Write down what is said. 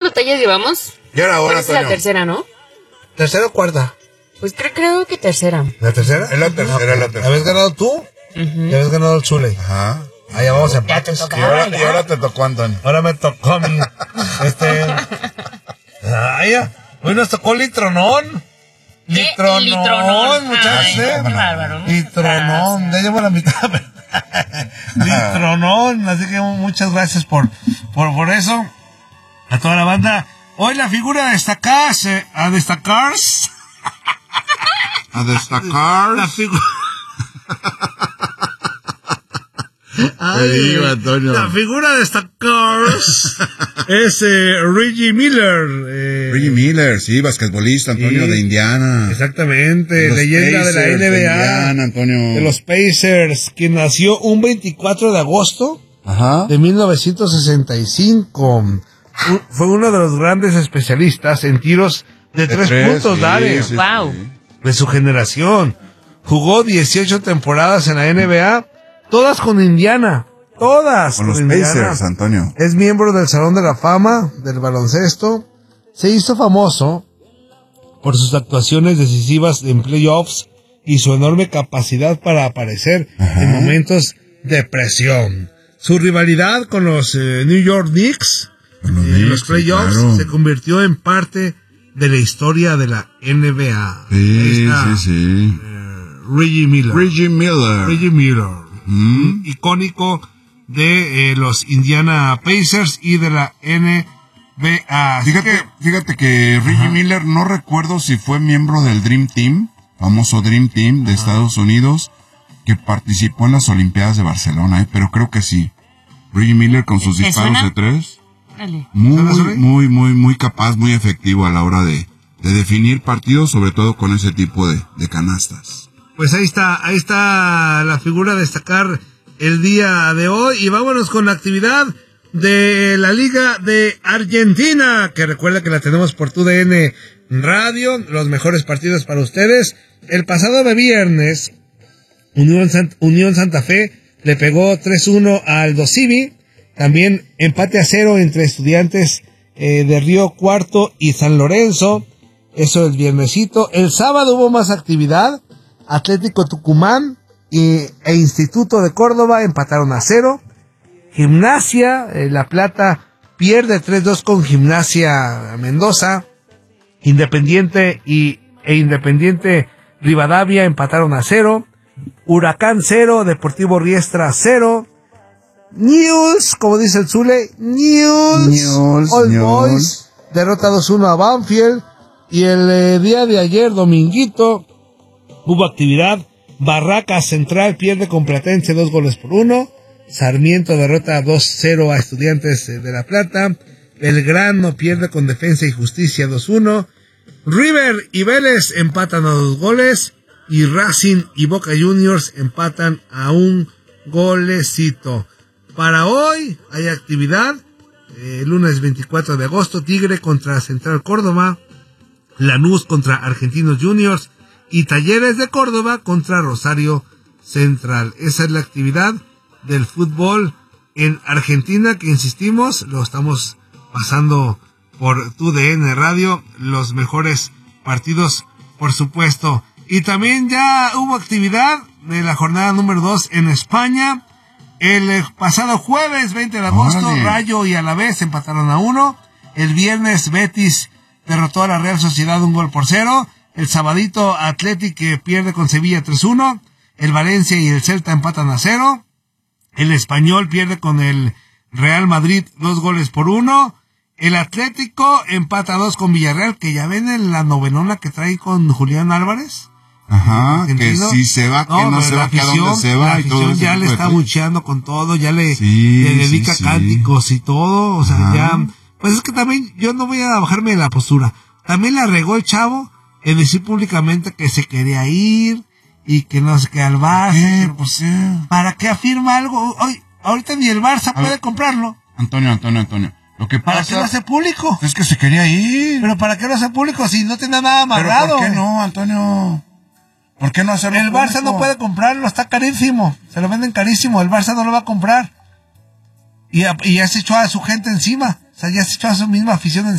batallas llevamos? Ya era hora, Es la tercera, ¿no? ¿Tercera o cuarta? Pues creo que tercera. ¿La tercera? Es la tercera, la tercera. ¿Habías ganado tú? Y habías ganado el Zule. Ajá. Allá vamos a Ya te empates. tocaba. Y ahora te tocó, Antonio. Ahora me tocó a mí. Hoy nos tocó Litronón. Litronón, muchachos. Ay, qué bárbaro. Litronón, ya llevo la mitad. Litronón, así que muchas gracias por eso. A toda la banda. Hoy la figura a destacar. A destacar. La figura. Antonio. La figura de destacar es Reggie Miller. Reggie Miller, sí, basquetbolista, Antonio, sí, de Indiana. Exactamente, Los leyenda Pacers de la NBA. de Indiana, Antonio. De los Pacers, quien nació un 24 de agosto Ajá. de 1965. Fue uno de los grandes especialistas en tiros de tres puntos, sí, Dale, sí, Wow. sí. de su generación. Jugó 18 temporadas en la NBA, todas con Indiana. Todas Con los Indiana. Pacers, Antonio. Es miembro del Salón de la Fama del baloncesto. Se hizo famoso por sus actuaciones decisivas en playoffs y su enorme capacidad para aparecer en momentos de presión. Su rivalidad con los New York Knicks en los playoffs claro. se convirtió en parte de la historia de la NBA. Sí, Ahí está, sí. Reggie Miller. Reggie Miller. Reggie Miller. Icónico de los Indiana Pacers y de la NBA. Fíjate que Reggie Miller, no recuerdo si fue miembro del Dream Team, famoso Dream Team de Estados Unidos, que participó en las Olimpiadas de Barcelona, pero creo que sí. Reggie Miller con sus ¿Te disparos suena? de tres, Dale. muy capaz, muy efectivo a la hora de definir partidos, sobre todo con ese tipo de canastas. Pues ahí está la figura a destacar el día de hoy. Y vámonos con la actividad de la Liga de Argentina, que recuerda que la tenemos por TUDN Radio, los mejores partidos para ustedes. El pasado de viernes, Unión Santa Fe le pegó 3-1 al Dosivi. También empate a 0 entre Estudiantes de Río Cuarto y San Lorenzo. Eso el viernesito. El sábado hubo más actividad. Atlético Tucumán e Instituto de Córdoba empataron a 0. Gimnasia La Plata pierde 3-2 con Gimnasia Mendoza. Independiente e Independiente Rivadavia empataron a 0. Huracán 0, Deportivo Riestra 0. News, como dice el Zule, News All Boys derrota 2-1 a Banfield. Y el día de ayer, dominguito, hubo actividad. Barracas Central pierde con Platense 2-1. Sarmiento derrota 2-0 a Estudiantes de La Plata. Belgrano pierde con Defensa y Justicia 2-1. River y Vélez empatan a 2 goles. Y Racing y Boca Juniors empatan a 1 golecito. Para hoy hay actividad. Lunes 24 de agosto, Tigre contra Central Córdoba. Lanús contra Argentinos Juniors y Talleres de Córdoba contra Rosario Central. Esa es la actividad del fútbol en Argentina, que insistimos, lo estamos pasando por TUDN Radio, los mejores partidos, por supuesto. Y también ya hubo actividad de la jornada número 2 en España. El pasado jueves 20 de agosto, ¡Órale! Rayo y Alavés empataron a 1. El viernes Betis derrotó a la Real Sociedad 1-0. El sabadito Athletic que pierde con Sevilla 3-1. El Valencia y el Celta empatan a 0. El Español pierde con el Real Madrid 2-1. El Atlético empata a 2 con Villarreal, que ya ven en la novenona que trae con Julián Álvarez. Ajá, que ¿Argentino? si se va, que no se va, que a dónde se va. La y todo afición ese ya tipo le de está cosas. bucheando con todo, ya le Sí, dedica sí. cánticos y todo, o sea, Ajá. ya, pues es que también yo no voy a bajarme de la postura. También la regó el chavo en decir públicamente que se quería ir y que no se queda al Barça. Pues sí. ¿Para qué afirma algo? Hoy, ahorita ni el Barça puede comprarlo. Antonio. Lo que ¿Para qué lo pasa hace público? es que se quería ir. Pero ¿para qué lo hace público si no tiene nada Pero amarrado? ¿por qué no, Antonio? ¿Por qué no hacerlo El Barça público? no puede comprarlo, está carísimo. Se lo venden carísimo, el Barça no lo va a comprar. Y ya se echó a su gente encima. O sea, ya se echó a su misma afición encima.